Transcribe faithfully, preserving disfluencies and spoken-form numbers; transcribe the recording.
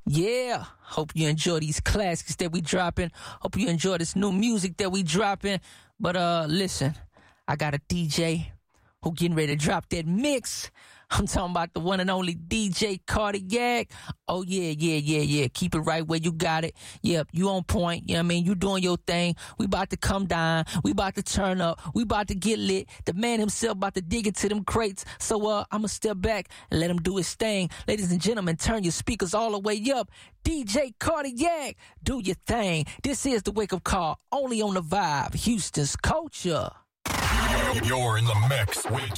Yeah, hope you enjoy these classics that we dropping. Hope you enjoy this new music that we dropping. But uh, listen, I got a D J who getting ready to drop that mix. I'm talking about the one and only D J Cardiac. Oh, yeah, yeah, yeah, yeah. Keep it right where you got it. Yep, you on point. You know what I mean? You doing your thing. We about to come down. We about to turn up. We about to get lit. The man himself about to dig into them crates. So uh, I'm going to step back and let him do his thing. Ladies and gentlemen, turn your speakers all the way up. D J Cardiac, do your thing. This is the Wake Up Call, only on The Vibe, Houston's culture. You're in the mix with